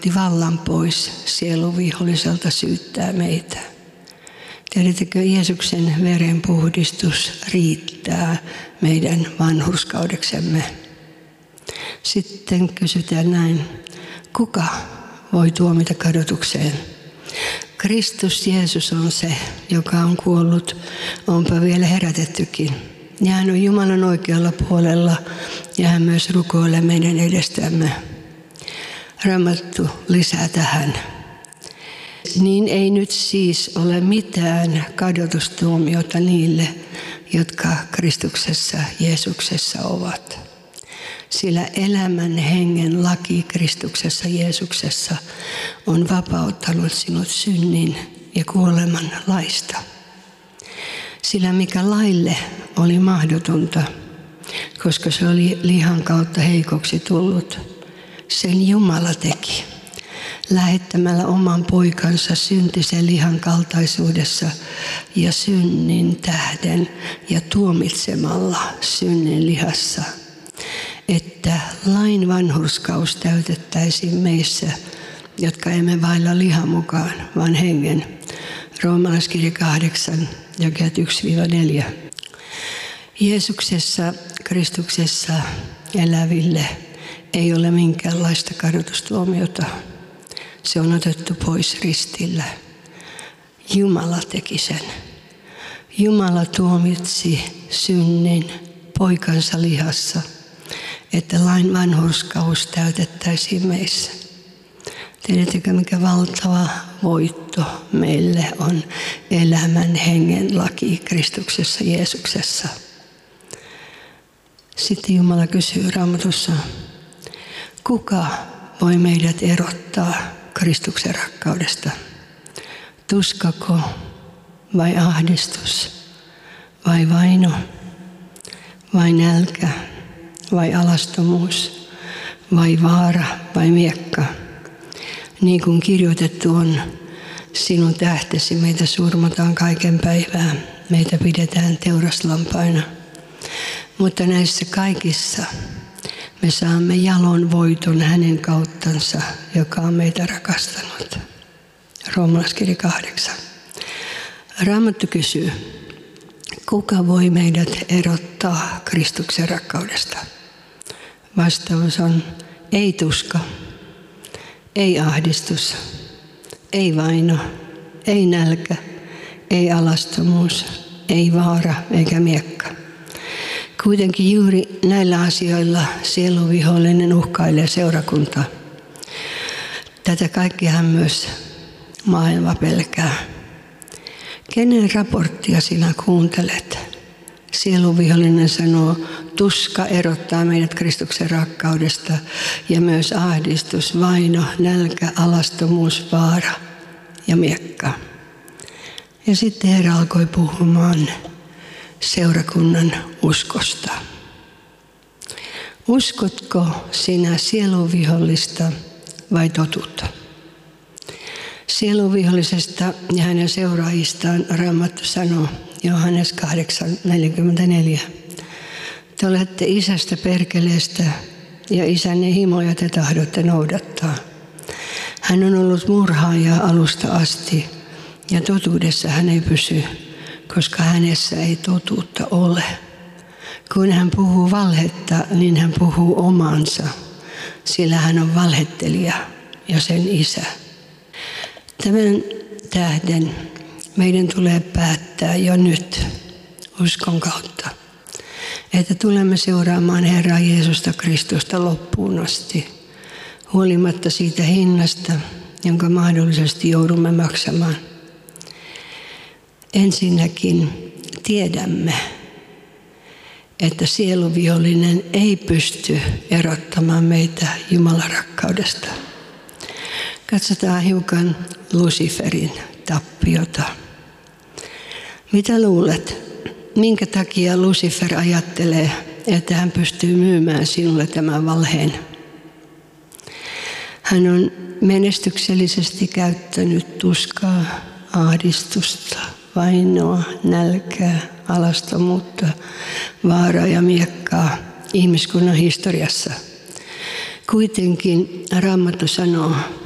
otti vallan pois sielun viholliselta syyttää meitä. Tiedättekö, Jeesuksen verenpuhdistus riittää meidän vanhurskaudeksemme. Sitten kysytään näin, kuka voi tuomita kadotukseen? Kristus Jeesus on se, joka on kuollut, onpa vielä herätettykin. Ja hän on Jumalan oikealla puolella ja hän myös rukoilee meidän edestämme. Raamattu lisää tähän. Niin ei nyt siis ole mitään kadotustuomiota niille, jotka Kristuksessa Jeesuksessa ovat. Sillä elämän hengen laki Kristuksessa Jeesuksessa on vapauttanut sinut synnin ja kuoleman laista. Sillä mikä laille oli mahdotonta, koska se oli lihan kautta heikoksi tullut, sen Jumala teki, lähettämällä oman poikansa syntisen lihan kaltaisuudessa ja synnin tähden ja tuomitsemalla synnin lihassa, että lain vanhurskaus täytettäisiin meissä, jotka emme vailla lihan mukaan, vaan hengen. Roomalaiskirja 8, jakeet 1-4. Jeesuksessa, Kristuksessa eläville ei ole minkäänlaista kadotustuomiota. Se on otettu pois ristillä. Jumala teki sen. Jumala tuomitsi synnin poikansa lihassa, että lain vanhurskaus täytettäisiin meissä. Tiedättekö, mikä valtava voitto meille on elämän hengen laki Kristuksessa Jeesuksessa. Sitten Jumala kysyy Raamatussa, kuka voi meidät erottaa Kristuksen rakkaudesta? Tuskako vai ahdistus vai vaino vai nälkä vai alastomuus vai vaara vai miekka? Niin kuin kirjoitettu on, sinun tähtesi meitä surmataan kaiken päivää, meitä pidetään teuraslampaina. Mutta näissä kaikissa me saamme jalon voiton hänen kauttansa, joka on meitä rakastanut. Roomalaiskirja 8. Raamattu kysyy, kuka voi meidät erottaa Kristuksen rakkaudesta? Vastaus on, ei tuska, ei ahdistus, ei vaino, ei nälkä, ei alastomuus, ei vaara eikä miekka. Kuitenkin juuri näillä asioilla sieluvihollinen uhkailee seurakuntaa. Tätä kaikkihan myös maailma pelkää. Kenen raporttia sinä kuuntelet? Sieluvihollinen sanoo, tuska erottaa meidät Kristuksen rakkaudesta ja myös ahdistus, vaino, nälkä, alastomuus, vaara ja miekka. Ja sitten Herra alkoi puhumaan seurakunnan uskosta. Uskotko sinä sieluvihollista vai totuutta? Sieluvihollisesta ja hänen seuraajistaan Raamattu sanoo, Johannes 8:44. Te olette isästä perkeleestä ja isänne himoja te tahdotte noudattaa. Hän on ollut murhaaja alusta asti ja totuudessa hän ei pysy, koska hänessä ei totuutta ole. Kun hän puhuu valhetta, niin hän puhuu omaansa, sillä hän on valhettelija ja sen isä. Tämän tähden meidän tulee päättää jo nyt uskon kautta, että tulemme seuraamaan Herraa Jeesusta Kristusta loppuun asti, huolimatta siitä hinnasta, jonka mahdollisesti joudumme maksamaan. Ensinnäkin tiedämme, että sieluvihollinen ei pysty erottamaan meitä Jumalan rakkaudesta. Katsotaan hiukan Luciferin tappiota. Mitä luulet? Minkä takia Lucifer ajattelee, että hän pystyy myymään sinulle tämän valheen? Hän on menestyksellisesti käyttänyt tuskaa, ahdistusta, vainoa, nälkää, alastomuutta, vaaraa ja miekkaa ihmiskunnan historiassa. Kuitenkin Raamattu sanoo,